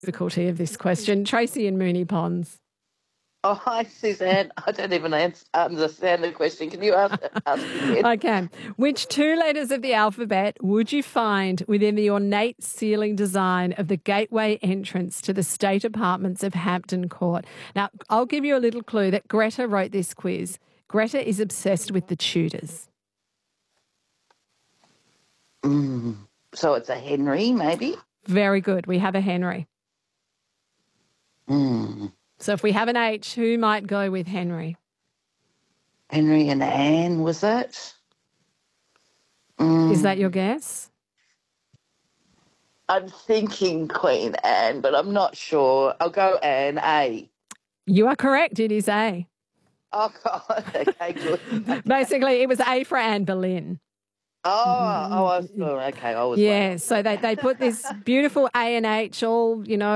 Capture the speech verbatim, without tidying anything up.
difficulty of this question. Tracy in Moonee Ponds. Oh, hi, Suzanne. I don't even answer, understand the question. Can you ask, ask again? I can. Which two letters of the alphabet would you find within the ornate ceiling design of the gateway entrance to the state apartments of Hampton Court? Now, I'll give you a little clue that Greta wrote this quiz. Greta is obsessed with the Tudors. Mm, so it's a Henry, maybe? Very good. We have a Henry. Mm. So if we have an H, who might go with Henry? Henry and Anne, was that? Mm. Is that your guess? I'm thinking Queen Anne, but I'm not sure. I'll go Anne, A. You are correct. It is A. Oh, God. Okay, good. Basically, it was A for Anne Boleyn. Oh, oh, I was, oh, okay. I was Yeah, so they, they put this beautiful A and H all, you know,